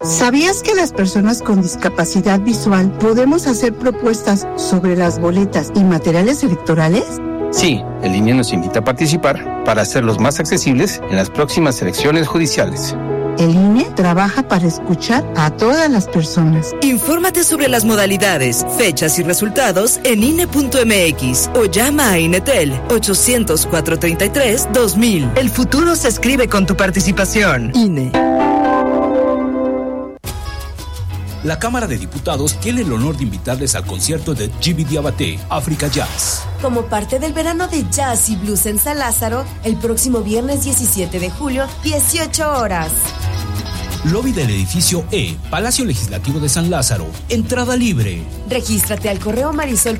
¿Sabías que las personas con discapacidad visual podemos hacer propuestas sobre las boletas y materiales electorales? Sí, el INE nos invita a participar para hacerlos más accesibles en las próximas elecciones judiciales. El INE trabaja para escuchar a todas las personas. Infórmate sobre las modalidades, fechas y resultados en INE.mx o llama a INETEL 800-433-2000. El futuro se escribe con tu participación. INE. La Cámara de Diputados tiene el honor de invitarles al concierto de Djiby Diabaté, Africa Jazz. Como parte del verano de jazz y blues en San Lázaro, el próximo viernes 17 de julio, 18 horas. Lobby del edificio E, Palacio Legislativo de San Lázaro. Entrada libre. Regístrate al correo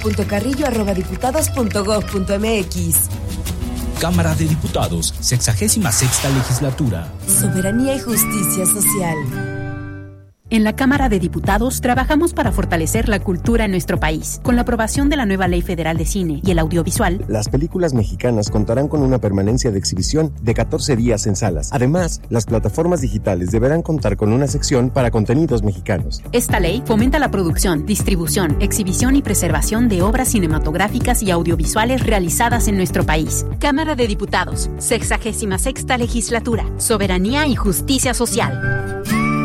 marisol.carrillo@diputados.gov.mx. Cámara de Diputados, 66ª Legislatura. Soberanía y justicia social. En la Cámara de Diputados trabajamos para fortalecer la cultura en nuestro país. Con la aprobación de la nueva Ley Federal de Cine y el Audiovisual, las películas mexicanas contarán con una permanencia de exhibición de 14 días en salas. Además, las plataformas digitales deberán contar con una sección para contenidos mexicanos. Esta ley fomenta la producción, distribución, exhibición y preservación de obras cinematográficas y audiovisuales realizadas en nuestro país. Cámara de Diputados, 66ª Legislatura. Soberanía y justicia social.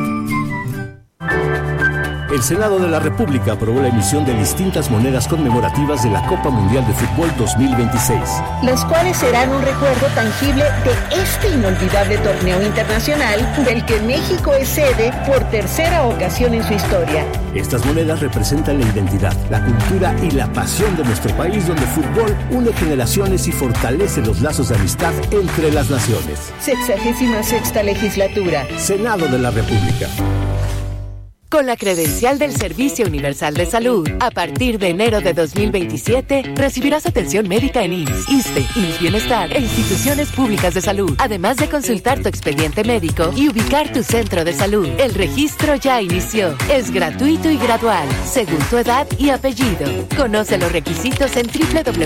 El Senado de la República aprobó la emisión de distintas monedas conmemorativas de la Copa Mundial de Fútbol 2026. Las cuales serán un recuerdo tangible de este inolvidable torneo internacional del que México es sede por tercera ocasión en su historia. Estas monedas representan la identidad, la cultura y la pasión de nuestro país, donde el fútbol une generaciones y fortalece los lazos de amistad entre las naciones. 66ª Legislatura. Senado de la República. Con la credencial del Servicio Universal de Salud, a partir de enero de 2027, recibirás atención médica en IMSS, ISSSTE, IMSS Bienestar e instituciones públicas de salud, además de consultar tu expediente médico y ubicar tu centro de salud. El registro ya inició. Es gratuito y gradual, según tu edad y apellido. Conoce los requisitos en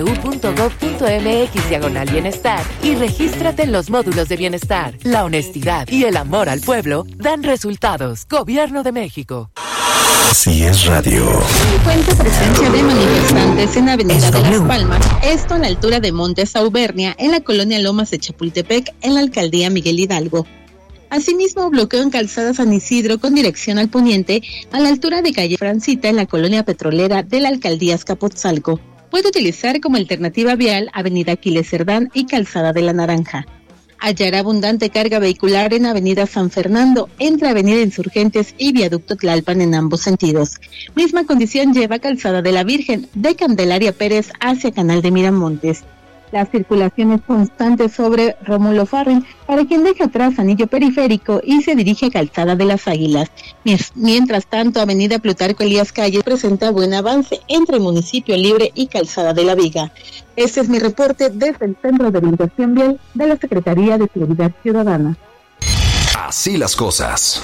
www.gov.mx/bienestar y regístrate en los módulos de bienestar. La honestidad y el amor al pueblo dan resultados. Gobierno de México. Así es radio. Frecuente presencia de manifestantes en Avenida de Las Palmas, esto a la altura de Montes Auvernia, en la colonia Lomas de Chapultepec, en la alcaldía Miguel Hidalgo. Asimismo, bloqueo en Calzada San Isidro con dirección al poniente, a la altura de calle Francita, en la colonia petrolera de la alcaldía Azcapotzalco. Puede utilizar como alternativa vial Avenida Aquiles Cerdán y Calzada de la Naranja. Hallará abundante carga vehicular en Avenida San Fernando, entre Avenida Insurgentes y Viaducto Tlalpan en ambos sentidos. Misma condición lleva Calzada de la Virgen, de Candelaria Pérez hacia Canal de Miramontes. La circulación es constante sobre Rómulo Farrell, para quien deja atrás Anillo Periférico y se dirige a Calzada de las Águilas. Mientras tanto, Avenida Plutarco Elías Calles presenta buen avance entre Municipio Libre y Calzada de la Viga. Este es mi reporte desde el Centro de Orientación Vial de la Secretaría de Seguridad Ciudadana. Así las cosas.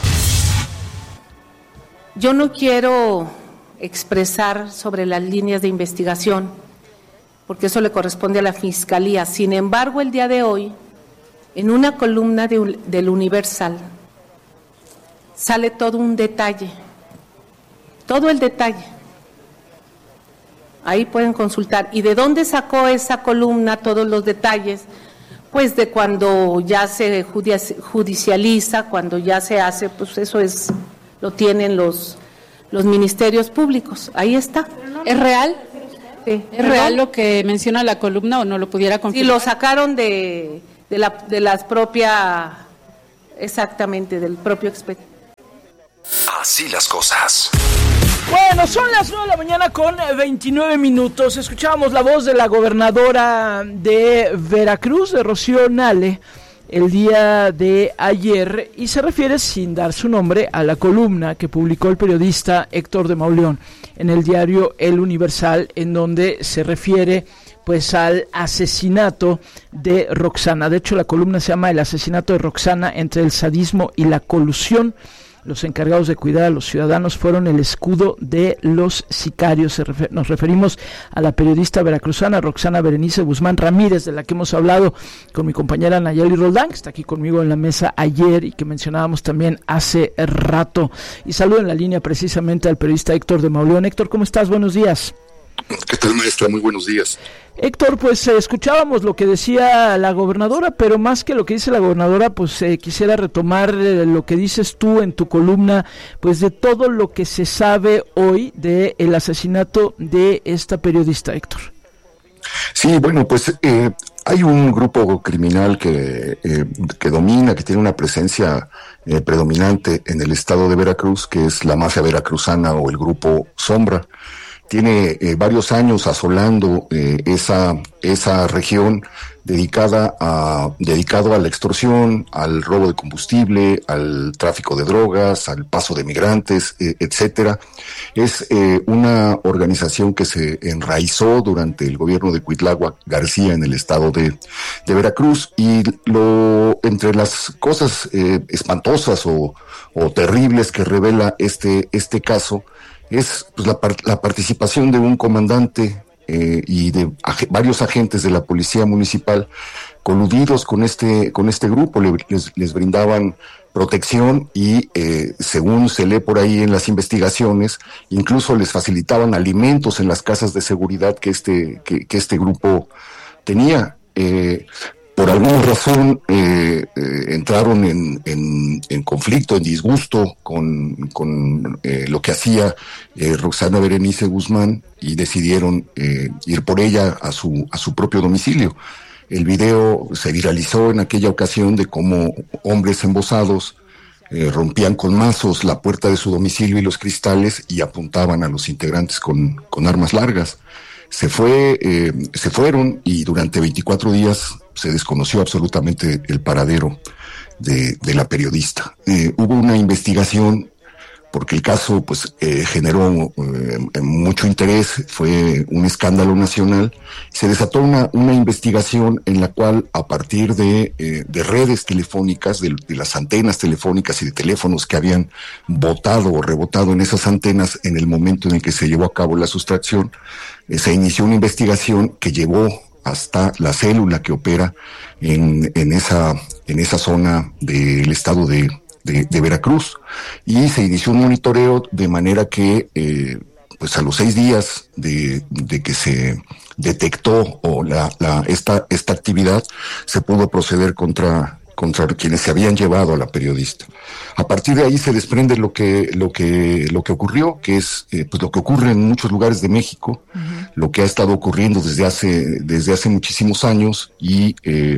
Yo no quiero expresar sobre las líneas de investigación, porque eso le corresponde a la Fiscalía. Sin embargo, el día de hoy, en una columna del Universal, sale todo un detalle, todo el detalle. Ahí pueden consultar. ¿Y de dónde sacó esa columna todos los detalles? Pues de cuando ya se judicializa, cuando ya se hace, pues eso lo tienen los ministerios públicos. Ahí está. ¿Es real? Sí. ¿Es real lo que menciona la columna o no lo pudiera confirmar? Sí, lo sacaron de las propias, exactamente, del propio expediente. Así las cosas. Bueno, son las 9 de la mañana con 29 minutos. Escuchábamos la voz de la gobernadora de Veracruz, de Rocío Nale, el día de ayer, y se refiere, sin dar su nombre, a la columna que publicó el periodista Héctor de Mauleón en el diario El Universal, en donde se refiere pues al asesinato de Roxana. De hecho, la columna se llama El asesinato de Roxana, entre el sadismo y la colusión. los encargados de cuidar a los ciudadanos fueron el escudo de los sicarios. Nos referimos a la periodista veracruzana Roxana Berenice Guzmán Ramírez, de la que hemos hablado con mi compañera Nayeli Roldán, que está aquí conmigo en la mesa ayer y que mencionábamos también hace rato. Y saludo en la línea precisamente al periodista Héctor de Mauleón. Héctor, ¿cómo estás? Buenos días. ¿Qué tal, maestra? Muy buenos días. Héctor, pues escuchábamos lo que decía la gobernadora, pero más que lo que dice la gobernadora, pues quisiera retomar lo que dices tú en tu columna, pues de todo lo que se sabe hoy de el asesinato de esta periodista, Héctor. Sí, bueno, pues hay un grupo criminal que domina, que tiene una presencia predominante en el estado de Veracruz, que es la mafia veracruzana o el grupo Sombra. Tiene varios años asolando esa región dedicado a la extorsión, al robo de combustible, al tráfico de drogas, al paso de migrantes, etcétera. Es una organización que se enraizó durante el gobierno de Cuitláhuac García en el estado de Veracruz, y entre las cosas espantosas o terribles que revela este caso es pues, la participación de un comandante y de varios agentes de la policía municipal coludidos con este grupo. Les brindaban protección y según se lee por ahí en las investigaciones, incluso les facilitaban alimentos en las casas de seguridad que este grupo tenía. Por alguna razón entraron en conflicto, en disgusto con lo que hacía Roxana Berenice Guzmán, y decidieron ir por ella a su propio domicilio. El video se viralizó en aquella ocasión de cómo hombres embosados rompían con mazos la puerta de su domicilio y los cristales y apuntaban a los integrantes con armas largas. Se fueron, y durante 24 días se desconoció absolutamente el paradero de la periodista. Hubo una investigación porque el caso pues generó mucho interés, fue un escándalo nacional. Se desató una investigación en la cual, a partir de redes telefónicas, de las antenas telefónicas y de teléfonos que habían botado o rebotado en esas antenas en el momento en el que se llevó a cabo la sustracción, se inició una investigación que llevó hasta la célula que opera en esa zona del estado de Veracruz, y se inició un monitoreo de manera que pues a los 6 días de que se detectó esta actividad, se pudo proceder contra quienes se habían llevado a la periodista. A partir de ahí se desprende lo que ocurrió, que es pues lo que ocurre en muchos lugares de México, lo que ha estado ocurriendo desde hace muchísimos años, y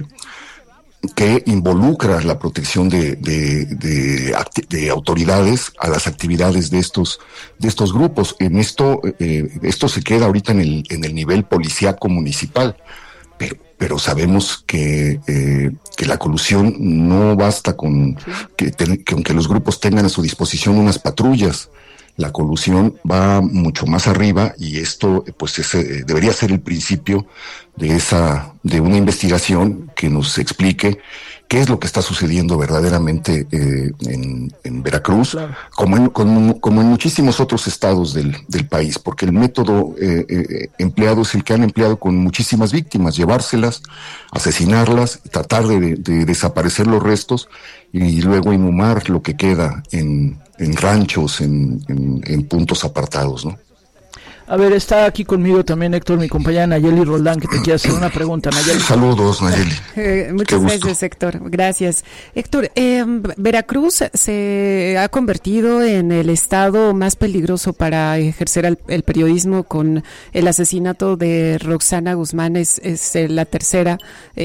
que involucra la protección de autoridades a las actividades de estos grupos. En esto se queda ahorita en el nivel policíaco municipal, pero sabemos que la colusión no basta con que aunque los grupos tengan a su disposición unas patrullas. La colusión va mucho más arriba, y esto pues debería ser el principio de una investigación que nos explique qué es lo que está sucediendo verdaderamente en Veracruz, claro, como en muchísimos otros estados del país, porque el método empleado es el que han empleado con muchísimas víctimas: llevárselas, asesinarlas, tratar de desaparecer los restos y luego inhumar lo que queda en ranchos, en puntos apartados, ¿no? A ver, está aquí conmigo también, Héctor, mi compañera Nayeli Roldán, que te quiere hacer una pregunta. Nayeli. Saludos, Nayeli. Muchas gracias, Héctor. Gracias. Héctor, Veracruz se ha convertido en el estado más peligroso para ejercer el periodismo, con el asesinato de Roxana Guzmán. Es la tercera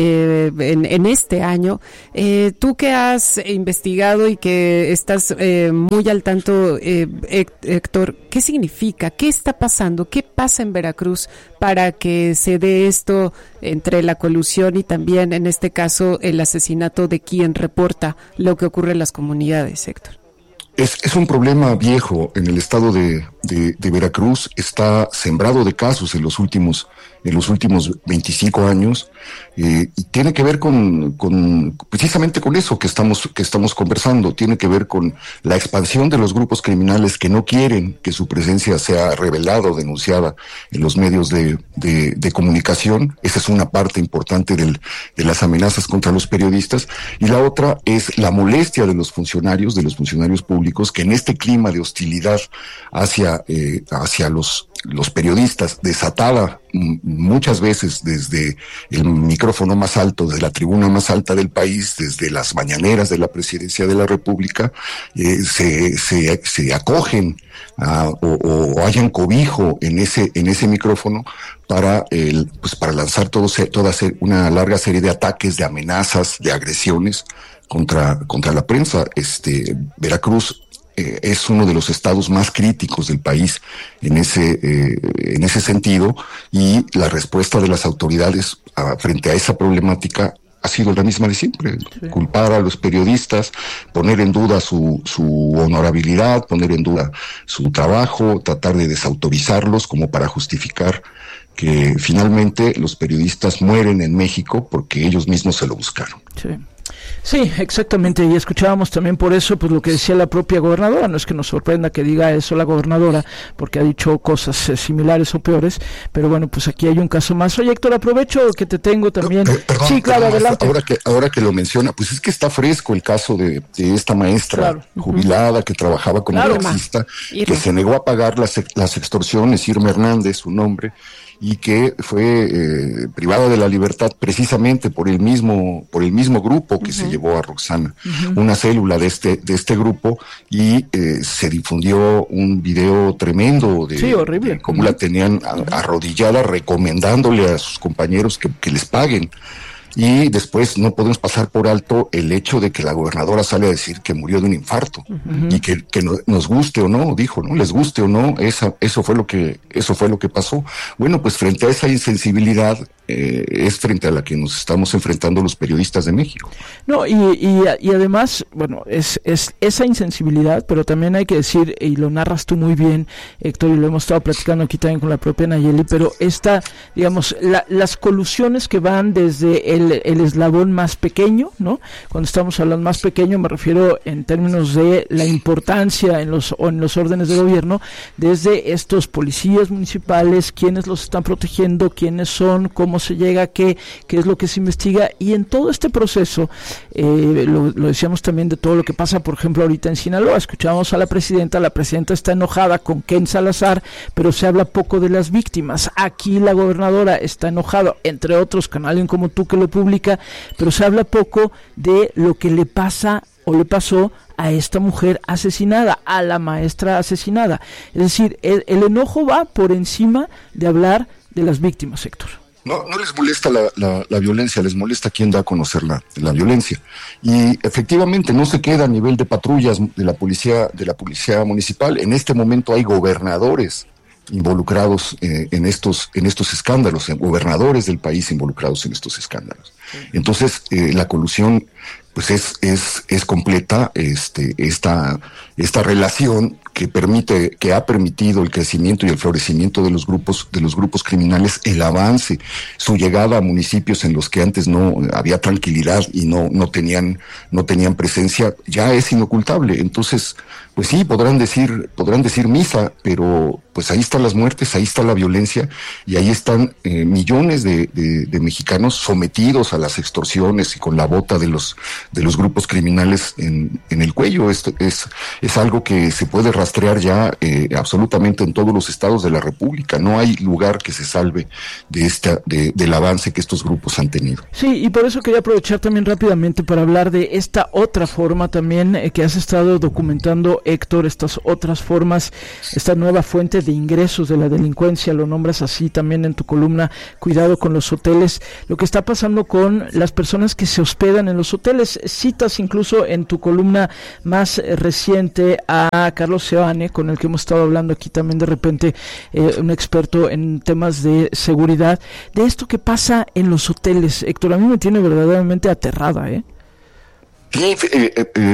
en este año. Tú que has investigado y que estás muy al tanto, Héctor, ¿qué significa? ¿Qué está pasando? ¿Qué pasa en Veracruz para que se dé esto entre la colusión y también, en este caso, el asesinato de quien reporta lo que ocurre en las comunidades, Héctor? Es un problema viejo en el estado de de Veracruz está sembrado de casos en los últimos 25 años, y tiene que ver con precisamente con eso que estamos conversando. Tiene que ver con la expansión de los grupos criminales que no quieren que su presencia sea revelada o denunciada en los medios de comunicación. Esa es una parte importante de las amenazas contra los periodistas, y la otra es la molestia de los funcionarios públicos, que en este clima de hostilidad hacia los periodistas, desatada muchas veces desde el micrófono más alto, desde la tribuna más alta del país, desde las mañaneras de la Presidencia de la República, se acogen o hayan cobijo en ese micrófono para lanzar toda una larga serie de ataques, de amenazas, de agresiones contra la prensa. Veracruz es uno de los estados más críticos del país en ese sentido, y la respuesta de las autoridades frente a esa problemática ha sido la misma de siempre: sí. Culpar a los periodistas, poner en duda su honorabilidad, poner en duda su trabajo, tratar de desautorizarlos como para justificar que finalmente los periodistas mueren en México porque ellos mismos se lo buscaron. Sí. Sí, exactamente, y escuchábamos también por eso pues lo que decía la propia gobernadora. No es que nos sorprenda que diga eso la gobernadora, porque ha dicho cosas similares o peores, pero bueno, pues aquí hay un caso más. Oye, Héctor, aprovecho que te tengo también. Perdón, sí, claro, adelante. Ahora que lo menciona, pues es que está fresco el caso de esta maestra jubilada que trabajaba como taxista, que se negó a pagar las extorsiones, Irma Hernández, su nombre, y que fue privada de la libertad precisamente por el mismo grupo que se llevó a Roxana, una célula de este grupo, y se difundió un video tremendo horrible, de cómo la tenían arrodillada recomendándole a sus compañeros que les paguen. Y después no podemos pasar por alto el hecho de que la gobernadora sale a decir que murió de un infarto, y que nos guste o no, dijo, ¿no? Les guste o no, eso fue lo que pasó. Bueno, pues frente a esa insensibilidad es frente a la que nos estamos enfrentando los periodistas de México. No, y además, bueno, es esa insensibilidad, pero también hay que decir, y lo narras tú muy bien, Héctor, y lo hemos estado platicando aquí también con la propia Nayeli, pero las colusiones que van desde el eslabón más pequeño, ¿no? Cuando estamos hablando más pequeño, me refiero en términos de la importancia en los órdenes de gobierno, desde estos policías municipales, quiénes los están protegiendo, quiénes son, cómo se llega, qué es lo que se investiga, y en todo este proceso, lo decíamos también de todo lo que pasa, por ejemplo, ahorita en Sinaloa. Escuchamos a la presidenta está enojada con Ken Salazar, pero se habla poco de las víctimas. Aquí la gobernadora está enojada, entre otros, con alguien como tú que lo publica, pero se habla poco de lo que le pasa o le pasó a esta mujer asesinada, a la maestra asesinada. Es decir, el enojo va por encima de hablar de las víctimas, Héctor. No les molesta la violencia, les molesta quien da a conocer la violencia. Y efectivamente no se queda a nivel de patrullas de la policía municipal. En este momento hay gobernadores involucrados en estos escándalos, gobernadores del país involucrados en estos escándalos. Entonces, la colusión pues es completa, esta relación que ha permitido el crecimiento y el florecimiento de los grupos criminales, el avance, su llegada a municipios en los que antes no había tranquilidad y no tenían presencia, ya es inocultable. Entonces, pues sí, podrán decir misa, pero pues ahí están las muertes, ahí está la violencia, y ahí están millones de mexicanos sometidos a las extorsiones y con la bota de los grupos criminales en el cuello. Esto es algo que se puede rastrear ya absolutamente en todos los estados de la República. No hay lugar que se salve del avance que estos grupos han tenido. Sí, y por eso quería aprovechar también rápidamente para hablar de esta otra forma también que has estado documentando, Héctor, estas otras formas, esta nueva fuente de ingresos de la delincuencia, lo nombras así también en tu columna, Cuidado con los hoteles, lo que está pasando con las personas que se hospedan en los hoteles. Citas incluso en tu columna más reciente a Carlos Seoane, con el que hemos estado hablando aquí también de repente, un experto en temas de seguridad, de esto que pasa en los hoteles. Héctor, a mí me tiene verdaderamente aterrada, Sí,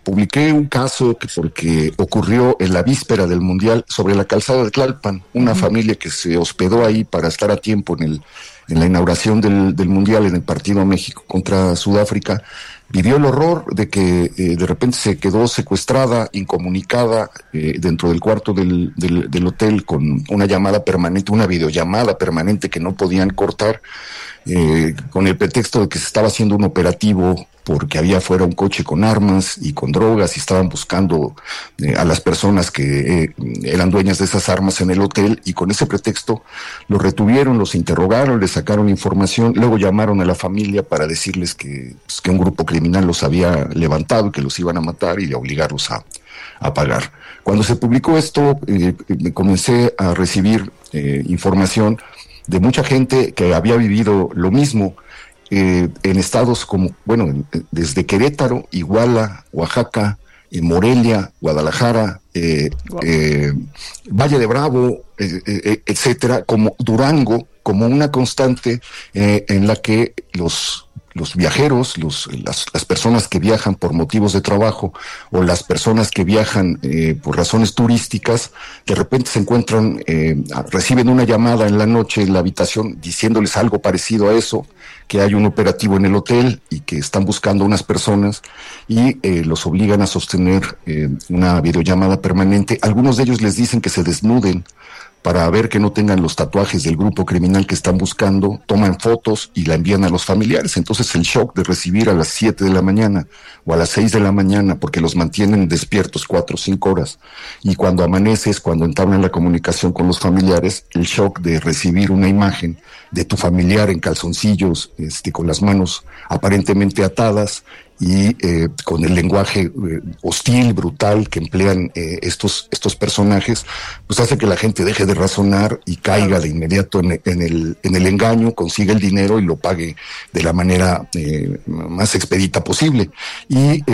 publiqué un caso porque ocurrió en la víspera del Mundial sobre la calzada de Tlalpan, una familia que se hospedó ahí para estar a tiempo en la inauguración del Mundial, en el partido México contra Sudáfrica, vivió el horror de que de repente se quedó secuestrada, incomunicada, dentro del cuarto del hotel, con una llamada permanente, una videollamada permanente que no podían cortar, con el pretexto de que se estaba haciendo un operativo porque había afuera un coche con armas y con drogas y estaban buscando a las personas que eran dueñas de esas armas en el hotel, y con ese pretexto los retuvieron, los interrogaron, les sacaron información, luego llamaron a la familia para decirles que un grupo criminal los había levantado y que los iban a matar y a obligarlos a pagar. Cuando se publicó esto, comencé a recibir información de mucha gente que había vivido lo mismo, en estados como, bueno, desde Querétaro, Iguala, Oaxaca, Morelia, Guadalajara, Valle de Bravo, etcétera, como Durango, como una constante en la que los viajeros, las personas que viajan por motivos de trabajo o las personas que viajan por razones turísticas, de repente se encuentran, reciben una llamada en la noche en la habitación diciéndoles algo parecido a eso, que hay un operativo en el hotel y que están buscando unas personas y los obligan a sostener una videollamada permanente. Algunos de ellos les dicen que se desnuden para ver que no tengan los tatuajes del grupo criminal que están buscando, toman fotos y la envían a los familiares. Entonces el shock de recibir a las 7 de la mañana o a las 6 de la mañana, porque los mantienen despiertos 4 o 5 horas, y cuando amaneces, cuando entablan la comunicación con los familiares, el shock de recibir una imagen de tu familiar en calzoncillos, con las manos aparentemente atadas, y con el lenguaje hostil, brutal que emplean estos personajes, pues hace que la gente deje de razonar y caiga de inmediato en el engaño, consiga el dinero y lo pague de la manera más expedita posible. Y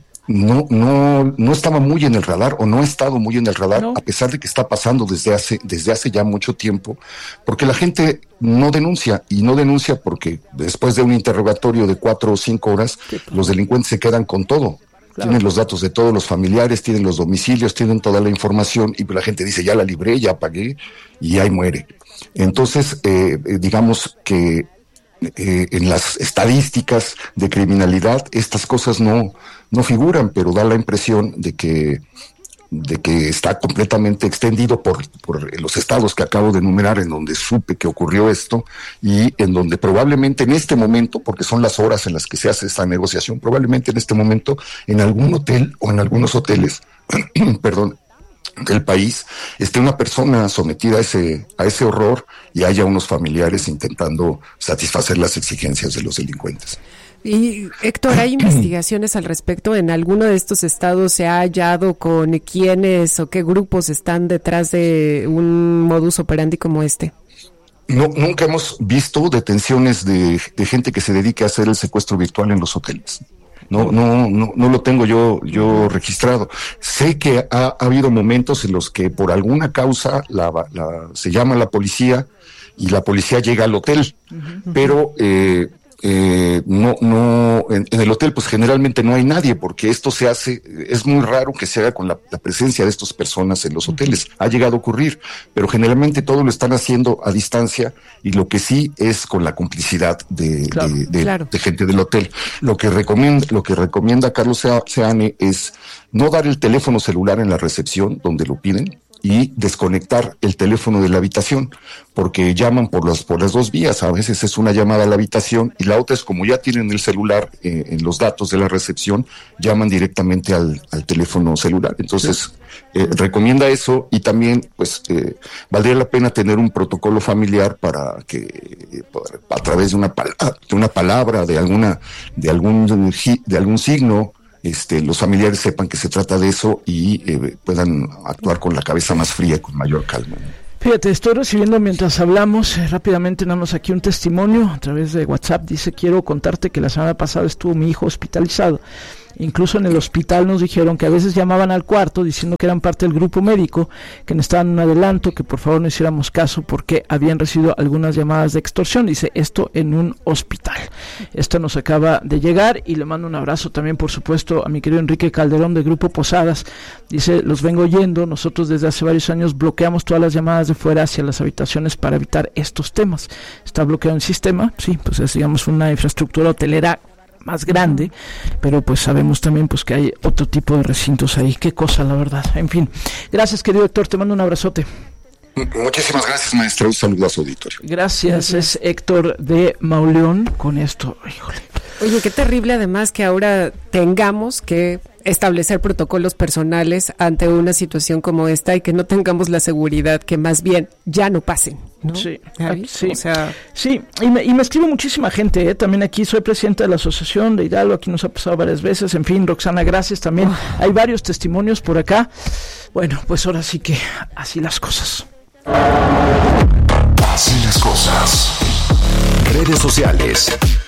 no estaba muy en el radar, o no ha estado muy en el radar, a pesar de que está pasando desde hace ya mucho tiempo, porque la gente no denuncia, y no denuncia porque después de un interrogatorio de 4 o 5 horas, los delincuentes se quedan con todo. Claro. Tienen los datos de todos los familiares, tienen los domicilios, tienen toda la información, y la gente dice, ya la libré, ya pagué, y ahí muere. Entonces, digamos que en las estadísticas de criminalidad estas cosas no figuran, pero da la impresión de que está completamente extendido por los estados que acabo de enumerar, en donde supe que ocurrió esto, y en donde probablemente en este momento, porque son las horas en las que se hace esta negociación, probablemente en este momento en algún hotel o en algunos hoteles perdón, del país esté una persona sometida a ese horror, y haya unos familiares intentando satisfacer las exigencias de los delincuentes. Y Héctor, ¿hay investigaciones al respecto? ¿En alguno de estos estados se ha hallado con quiénes o qué grupos están detrás de un modus operandi como este? No, nunca hemos visto detenciones de gente que se dedique a hacer el secuestro virtual en los hoteles. No lo tengo yo registrado. Sé que ha habido momentos en los que por alguna causa se llama a la policía y la policía llega al hotel, pero en el hotel pues generalmente no hay nadie, porque esto se hace, es muy raro que se haga con la presencia de estas personas en los hoteles. Ha llegado a ocurrir, pero generalmente todo lo están haciendo a distancia, y lo que sí es con la complicidad de gente del hotel. Lo que recomienda Carlos Seane es no dar el teléfono celular en la recepción donde lo piden, y desconectar el teléfono de la habitación, porque llaman por las dos vías. A veces es una llamada a la habitación, y la otra es, como ya tienen el celular en los datos de la recepción, llaman directamente al teléfono celular. Entonces, recomienda eso, y también pues valdría la pena tener un protocolo familiar para que a través de una palabra, de algún signo, los familiares sepan que se trata de eso y puedan actuar con la cabeza más fría y con mayor calma. Fíjate, estoy recibiendo mientras hablamos rápidamente, damos aquí un testimonio a través de WhatsApp. Dice: quiero contarte que la semana pasada estuvo mi hijo hospitalizado Incluso en el hospital nos dijeron que a veces llamaban al cuarto diciendo que eran parte del grupo médico, que necesitaban un adelanto, que por favor no hiciéramos caso porque habían recibido algunas llamadas de extorsión. Dice esto en un hospital. Esto nos acaba de llegar y le mando un abrazo también, por supuesto, a mi querido Enrique Calderón de Grupo Posadas. Dice, los vengo oyendo, nosotros desde hace varios años bloqueamos todas las llamadas de fuera hacia las habitaciones para evitar estos temas. Está bloqueado el sistema, sí, pues es, digamos, una infraestructura hotelera más grande, pero pues sabemos también pues que hay otro tipo de recintos ahí. Qué cosa, la verdad. En fin, gracias, querido Héctor, te mando un abrazote. Muchísimas gracias, maestra. Un saludo a su auditorio. Gracias. Es Héctor de Mauleón con esto. Híjole. Oye, qué terrible además que ahora tengamos que establecer protocolos personales ante una situación como esta y que no tengamos la seguridad que más bien ya no pasen, ¿no? Sí, sí. O sea, sí, y me escribe muchísima gente, también aquí soy presidente de la Asociación de Hidalgo, aquí nos ha pasado varias veces, en fin, Roxana, gracias también, hay varios testimonios por acá. Bueno, pues ahora sí que así las cosas. Así las cosas. Redes sociales.